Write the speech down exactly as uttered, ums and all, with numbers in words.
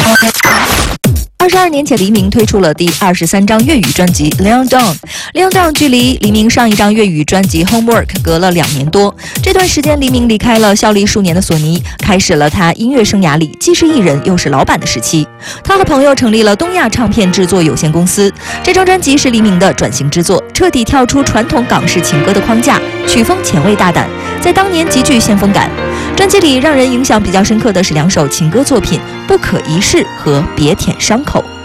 二十二年前，黎明推出了第二十三张粤语专辑《Leon Down》。Leon Down 距离黎明上一张粤语专辑《Homework》隔了两年多。这段时间，黎明离开了效力数年的索尼，开始了他音乐生涯里既是艺人又是老板的时期。他和朋友成立了东亚唱片制作有限公司。这张专辑是黎明的转型之作，彻底跳出传统港式情歌的框架，曲风前卫大胆，在当年极具先锋感。专辑里让人影响比较深刻的是两首情歌作品《不可一世》和《别舔伤口》。